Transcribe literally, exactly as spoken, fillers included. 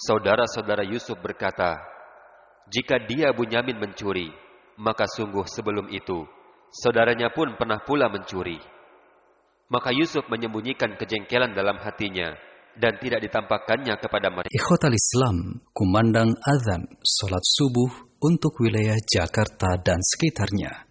Saudara-saudara Yusuf berkata, jika dia Bunyamin mencuri, maka sungguh sebelum itu, saudaranya pun pernah pula mencuri. Maka Yusuf menyembunyikan kejengkelan dalam hatinya, dan tidak ditampakkannya kepada mereka. Ikhwatal Islam, kumandang azan salat subuh untuk wilayah Jakarta dan sekitarnya.